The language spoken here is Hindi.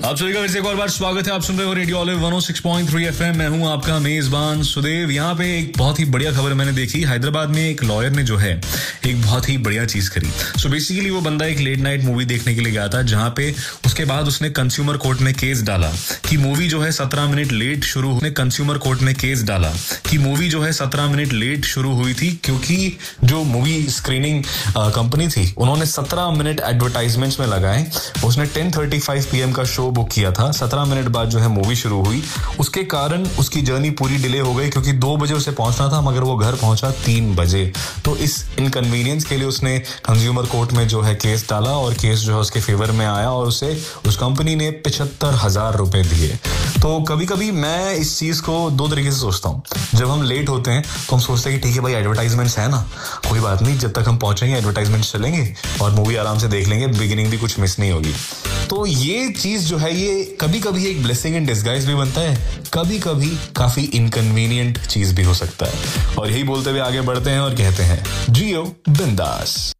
आप सभी का फिर से एक और बार स्वागत है। आप सुन रहे हो रेडियो ऑलिव 106.3 एफएम। मैं हूं आपका मेजबान सुदेव। यहाँ पे एक बहुत ही बढ़िया खबर मैंने देखी। हैदराबाद में एक लॉयर ने जो है एक बहुत ही बढ़िया चीज करी। सो बेसिकली वो बंदा एक लेट नाइट मूवी देखने के लिए गया था, जहां पे उसके बाद उसने कंज्यूमर कोर्ट में केस डाला कि मूवी जो है 17 मिनट लेट शुरू हुई। कंज्यूमर कोर्ट में केस डाला कि मूवी जो है 17 मिनट लेट शुरू हुई थी, क्योंकि जो मूवी स्क्रीनिंग कंपनी थी उन्होंने 17 मिनट एडवर्टाइजमेंट्स में लगाए। उसने 10:35 PM का शो बुक किया था। 17 मिनट बाद जो है मूवी शुरू हुई। उसके कारण उसकी जर्नी पूरी डिले हो गई, क्योंकि 2 बजे उसे पहुंचना था मगर वो घर पहुंचा 3 बजे। तो इस इनकन्वीनियंस के लिए उसने कंज्यूमर कोर्ट में जो है केस डाला और केस जो है उसके फेवर में आया और उसे उस कंपनी ने 75,000 रुपए दिए। तो कभी कभी मैं इस चीज को 2 तरीके से सोचता हूँ। जब हम लेट होते हैं तो हम सोचते हैं कि ठीक है भाई, एडवर्टाइजमेंट्स है ना, कोई बात नहीं, जब तक हम पहुंचेंगे एडवर्टाइजमेंट्स चलेंगे और मूवी आराम से देख लेंगे, बिगिनिंग भी कुछ मिस नहीं होगी। तो ये चीज जो है ये कभी कभी एक ब्लेसिंग इन डिस्गाइज भी बनता है, कभी कभी काफी इनकन्वीनियंट चीज भी हो सकता है। और यही बोलते हुए आगे बढ़ते हैं और कहते हैं जियो बिंदास।